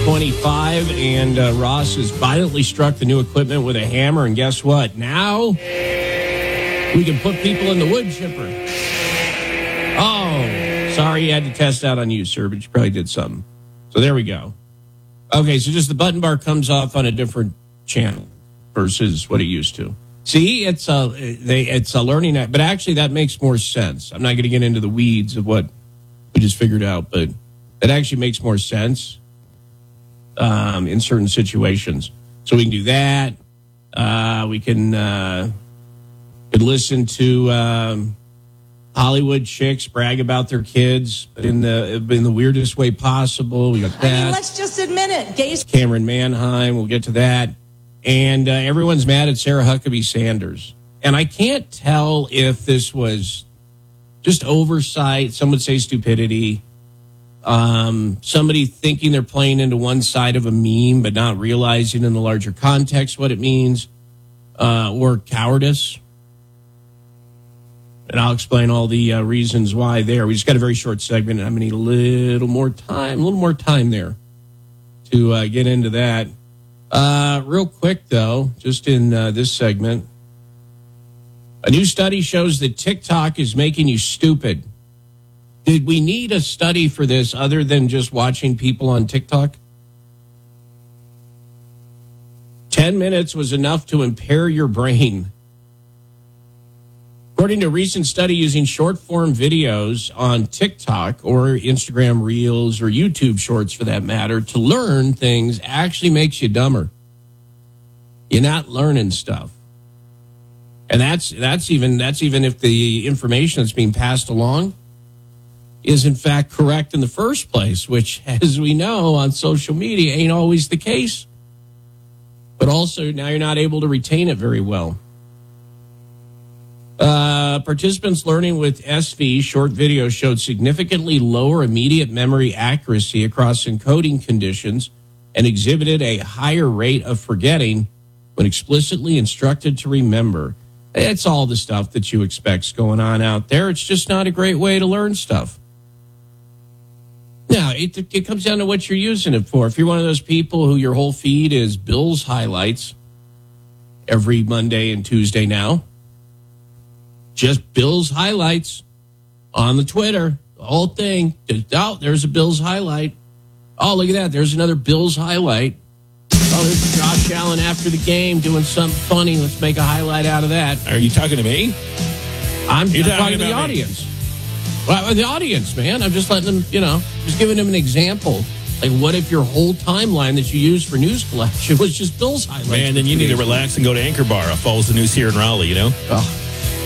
6:25, and Ross has violently struck the new equipment with a hammer, and guess what? Now we can put people in the wood chipper. Oh, sorry you had to test out on you, sir, but you probably did something. So there we go. Okay, so just the button bar comes off on a different channel versus what it used to. See, it's a learning act, but actually that makes more sense. I'm not going to get into the weeds of what we just figured out, but that actually makes more sense in certain situations. So we can do that. We can could listen to Hollywood chicks brag about their kids in the weirdest way possible. We got that. Let's just admit it. Gays. Cameron Manheim. We'll get to that. And everyone's mad at Sarah Huckabee Sanders. And I can't tell if this was just oversight. Some would say stupidity. Somebody thinking they're playing into one side of a meme but not realizing in the larger context what it means, or cowardice. And I'll explain all the reasons why there. We just got a very short segment, and I'm going to need a little more time there to get into that. Real quick, though, just in this segment, a new study shows that TikTok is making you stupid. Did we need a study for this other than just watching people on TikTok? 10 minutes was enough to impair your brain. According to a recent study using short-form videos on TikTok or Instagram Reels or YouTube Shorts, for that matter, to learn things actually makes you dumber. You're not learning stuff. And that's even if the information that's being passed along is in fact correct in the first place, which, as we know, on social media ain't always the case. But also now you're not able to retain it very well. Participants learning with SV short videos showed significantly lower immediate memory accuracy across encoding conditions and exhibited a higher rate of forgetting when explicitly instructed to remember. It's all the stuff that you expect's going on out there. It's just not a great way to learn stuff. Now, it comes down to what you're using it for. If you're one of those people who your whole feed is Bills highlights every Monday and Tuesday now, just Bills highlights on the Twitter, the whole thing. Oh, there's a Bills highlight. Oh, look at that. There's another Bills highlight. Oh, there's Josh Allen after the game doing something funny. Let's make a highlight out of that. Are you talking to me? I'm talking to the audience. Well, the audience, man. I'm just letting them, just giving them an example. Like, what if your whole timeline that you use for news collection was just Bills highlights? Man, then you need to relax and go to Anchor Bar. Follows the news here in Raleigh, Oh.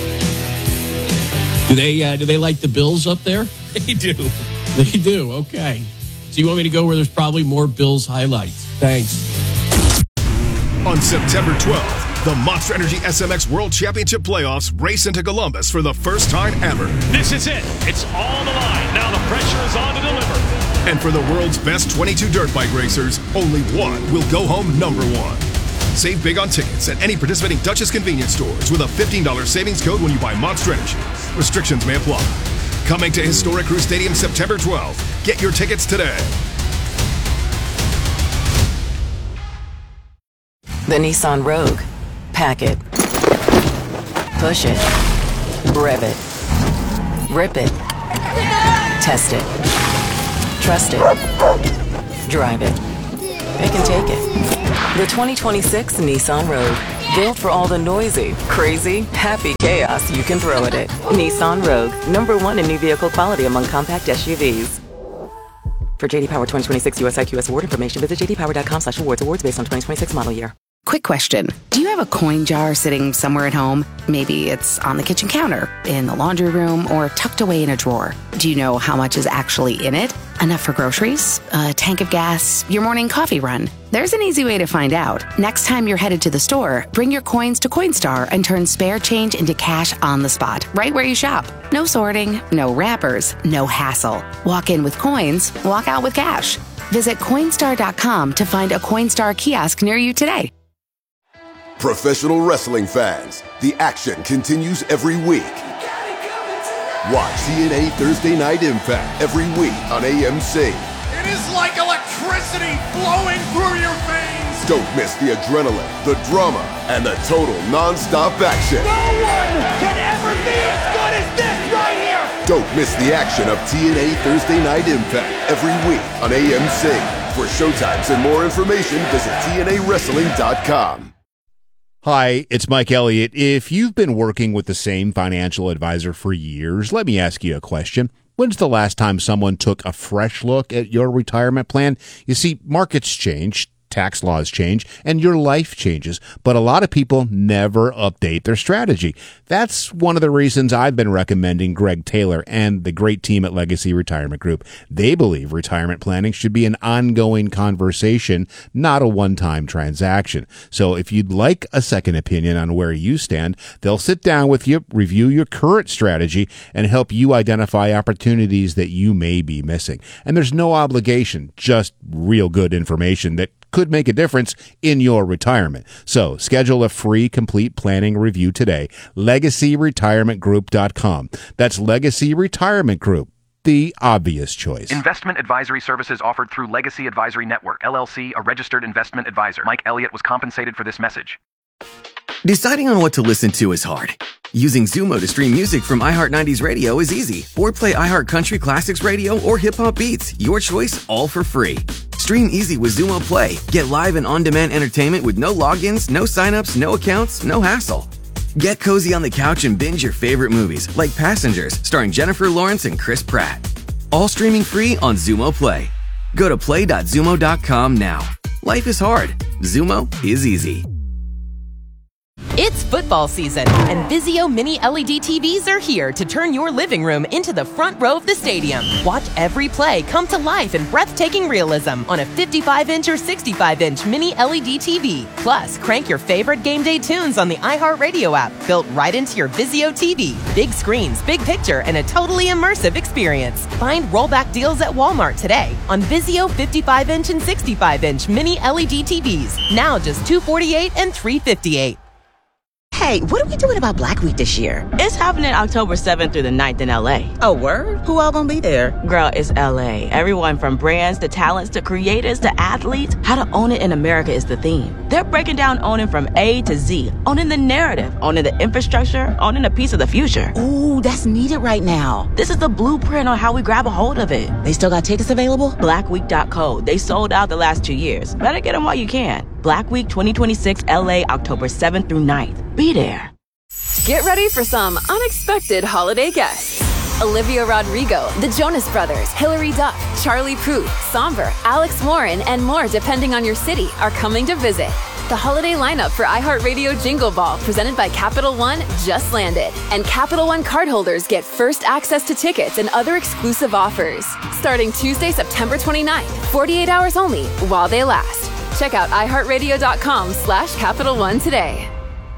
Do they like the Bills up there? They do. They do, okay. So you want me to go where there's probably more Bills highlights? Thanks. On September 12th, the Monster Energy SMX World Championship Playoffs race into Columbus for the first time ever. This is it. It's all on the line. Now the pressure is on to deliver. And for the world's best 22 dirt bike racers, only one will go home number one. Save big on tickets at any participating Duchess convenience stores with a $15 savings code when you buy Monster Energy. Restrictions may apply. Coming to Historic Crew Stadium September 12th. Get your tickets today. The Nissan Rogue. Pack it. Push it. Rev it. Rip it. Test it. Trust it. Drive it. It can take it. The 2026 Nissan Rogue. Built for all the noisy, crazy, happy chaos you can throw at it. Nissan Rogue. #1 in new vehicle quality among compact SUVs. For JD Power 2026 US IQS award information, visit jdpower.com/awards. Awards based on 2026 model year. Quick question. Do you have a coin jar sitting somewhere at home? Maybe it's on the kitchen counter, in the laundry room, or tucked away in a drawer. Do you know how much is actually in it? Enough for groceries? A tank of gas? Your morning coffee run? There's an easy way to find out. Next time you're headed to the store, bring your coins to Coinstar and turn spare change into cash on the spot, right where you shop. No sorting, no wrappers, no hassle. Walk in with coins, walk out with cash. Visit Coinstar.com to find a Coinstar kiosk near you today. Professional wrestling fans, the action continues every week. Watch TNA Thursday Night Impact every week on AMC. It is like electricity. electricity flowing through your veins. Don't miss the adrenaline, the drama, and the total non-stop action. No one can ever be as good as this right here. Don't miss the action of TNA Thursday Night Impact every week on AMC. For showtimes and more information, visit TNAWrestling.com. Hi, it's Mike Elliott. If you've been working with the same financial advisor for years, let me ask you a question. When's the last time someone took a fresh look at your retirement plan? You see, markets change, tax laws change, and your life changes, but a lot of people never update their strategy. That's one of the reasons I've been recommending Greg Taylor and the great team at Legacy Retirement Group. They believe retirement planning should be an ongoing conversation, not a one-time transaction. So if you'd like a second opinion on where you stand, they'll sit down with you, review your current strategy, and help you identify opportunities that you may be missing. And there's no obligation, just real good information that could make a difference in your retirement. So schedule a free complete planning review today. LegacyRetirementGroup.com. That's Legacy Retirement Group, the obvious choice. Investment advisory services offered through Legacy Advisory Network, LLC, a registered investment advisor. Mike Elliott was compensated for this message. Deciding on what to listen to is hard. Using Zumo to stream music from iHeart 90s Radio is easy. Or play iHeart Country Classics Radio or Hip Hop Beats. Your choice, all for free. Stream easy with Zumo Play. Get live and on-demand entertainment with no logins, no signups, no accounts, no hassle. Get cozy on the couch and binge your favorite movies, like Passengers, starring Jennifer Lawrence and Chris Pratt. All streaming free on Zumo Play. Go to play.zumo.com now. Life is hard. Zumo is easy. It's football season, and Vizio Mini LED TVs are here to turn your living room into the front row of the stadium. Watch every play come to life in breathtaking realism on a 55-inch or 65-inch Mini LED TV. Plus, crank your favorite game day tunes on the iHeartRadio app, built right into your Vizio TV. Big screens, big picture, and a totally immersive experience. Find rollback deals at Walmart today on Vizio 55-inch and 65-inch Mini LED TVs. Now just $248 and $358. Hey, what are we doing about Black Week this year? It's happening October 7th through the 9th in LA. Oh, word? Who all gonna be there? Girl, it's LA. Everyone from brands to talents to creators to athletes. How to own it in America is the theme. They're breaking down owning from A to Z. Owning the narrative, owning the infrastructure, owning a piece of the future. Ooh, that's needed right now. This is the blueprint on how we grab a hold of it. They still got tickets available? Blackweek.co. They sold out the last 2 years. Better get them while you can. Black Week 2026 LA, October 7th through 9th. Be there. Get ready for some unexpected holiday guests. Olivia Rodrigo, the Jonas Brothers, Hilary Duff, Charlie Puth, Somber, Alex Warren, and more depending on your city are coming to visit. The holiday lineup for iHeartRadio Jingle Ball, presented by Capital One, just landed. And Capital One cardholders get first access to tickets and other exclusive offers. Starting Tuesday, September 29th, 48 hours only, while they last. Check out iHeartRadio.com/Capital One today.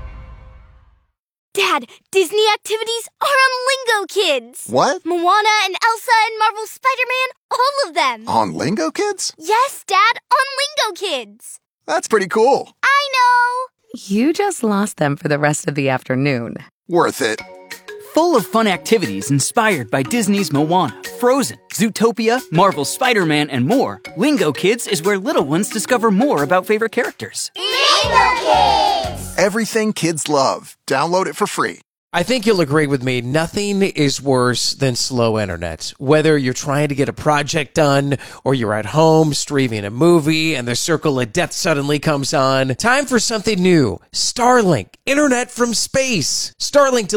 Dad, Disney activities are on Lingo Kids. What? Moana and Elsa and Marvel Spider-Man, all of them. On Lingo Kids? Yes, Dad, on Lingo Kids. That's pretty cool. I know. You just lost them for the rest of the afternoon. Worth it. Full of fun activities inspired by Disney's Moana, Frozen, Zootopia, Marvel's Spider-Man, and more, Lingo Kids is where little ones discover more about favorite characters. Lingo Kids! Everything kids love. Download it for free. I think you'll agree with me. Nothing is worse than slow internet. Whether you're trying to get a project done or you're at home streaming a movie and the circle of death suddenly comes on. Time for something new. Starlink. Internet from space. Starlink